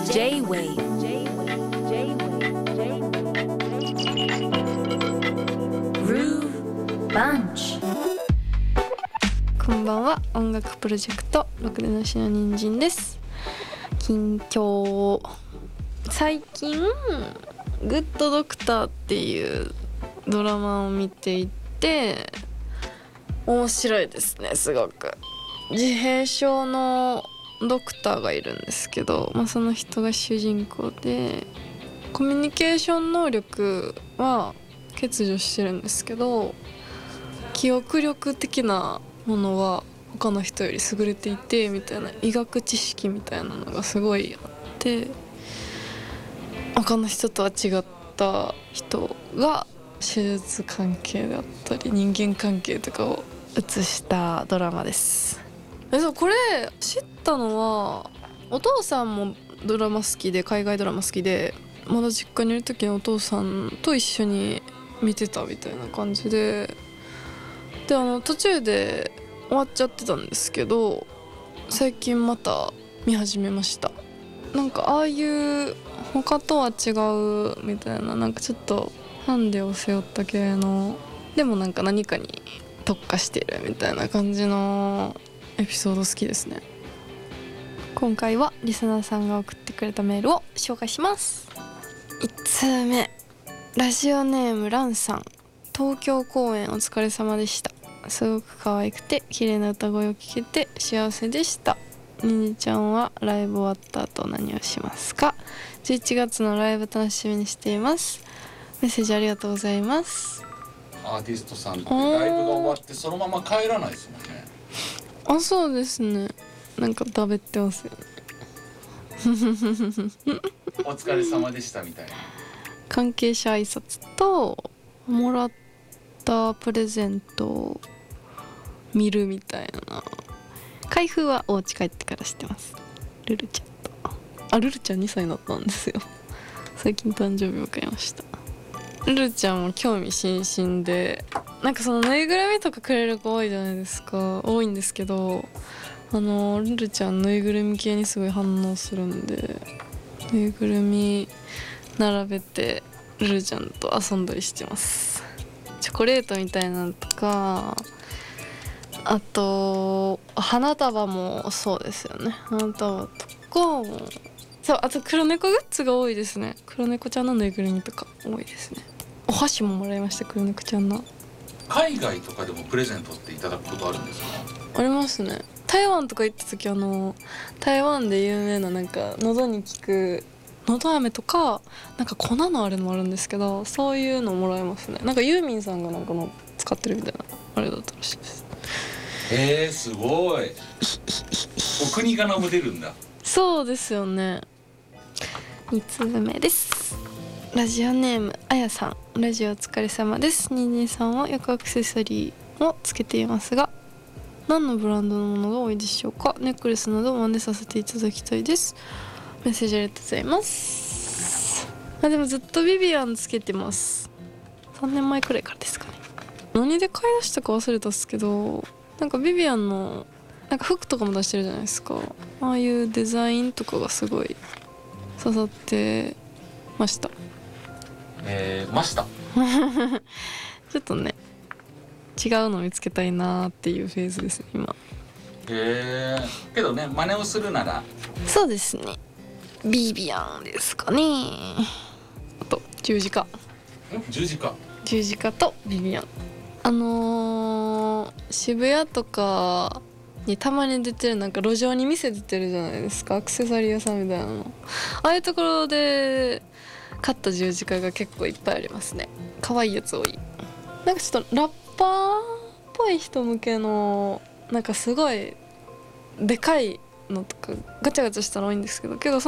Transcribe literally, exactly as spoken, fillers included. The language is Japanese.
J-Wave Groove Bunch。 こんばんは。音楽プロジェクトろくでなしの人参です。近況、最近グッドドクターっていうドラマを見ていて面白いですね。すごく自閉症のドクターがいるんですけど、まあ、その人が主人公で、コミュニケーション能力は欠如してるんですけど、記憶力的なものは他の人より優れていてみたいな、医学知識みたいなのがすごいあって、他の人とは違った人が手術関係だったり人間関係とかを映したドラマです。えそうこれ知ったのは、お父さんもドラマ好きで、海外ドラマ好きで、まだ実家にいる時にお父さんと一緒に見てたみたいな感じで、であの途中で終わっちゃってたんですけど、最近また見始めました。なんかああいう他とは違うみたいな、なんかちょっとハンデを背負った系の、でもなんか何かに特化してるみたいな感じのエピソード好きですね。今回はリスナーさんが送ってくれたメールを紹介します。いちつうめ、ラジオネームランさん。東京公演お疲れ様でした。すごく可愛くて綺麗な歌声を聞けて幸せでした。ににちゃんはライブ終わった後何をしますか？じゅういちがつのライブ楽しみにしています。メッセージありがとうございます。 アーティストさんってライブが終わってそのまま帰らないですもんね。 あ、そうですね。なんか食べてますよね。 お疲れ様でしたみたいな関係者挨拶ともらったプレゼントを見るみたいな。開封はお家帰ってからしてます。ルルちゃんと、あ、ルルちゃんにさいになったんですよ。最近誕生日を迎えました。ルルちゃんも興味津々で、なんかそのぬいぐるみとかくれる子多いじゃないですか。多いんですけど、あのルルちゃんぬいぐるみ系にすごい反応するんで、ぬいぐるみ並べてルルちゃんと遊んだりしてます。チョコレートみたいなのとか、あと花束もそうですよね。花束とか、そう、あと黒猫グッズが多いですね。黒猫ちゃんのぬいぐるみとか多いですね。お箸ももらいました、黒猫ちゃんの。 海外とかでもプレゼントっていただくことあるんですか？ ありますね。台湾とか行った時、あの台湾で有名ななんか喉に効くのど飴とか、なんか粉のあれもあるんですけど、そういうのもらえますね。なんかユーミンさんがなんかの使ってるみたいなあれだったらしいです。 へえ、すごい。お国柄も出るんだ。 そうですよね。につうめです。ラジオネームあやさん。ラジオお疲れ様です。にんじんさんはよくアクセサリーをつけていますが、何のブランドのものが多いでしょうか？ネックレスなど真似させていただきたいです。メッセージありがとうございます。あ、でもずっとビビアンつけてます。さんねんまえくらいからですかね。何で買い出したか忘れたっすけど、なんかビビアンのなんか服とかも出してるじゃないですか。ああいうデザインとかがすごい刺さってました。 えー、ましたちょっとね、違うの見つけたいなーっていうフェーズですね今。 へえ、けどね、真似をするならそうですね、ビビアンですかね。あと十字架。 十字架十字架とビビアン。あのー、渋谷とかにたまに出てる、なんか路上に店出てるじゃないですか、アクセサリー屋さんみたいなの。ああいうところで買った十字架が結構いっぱいありますね。可愛いやつ多い。なんかちょっとラッパーっぽい人向けの、なんかすごいでかいのとかガチャガチャしたの多いんですけど、けど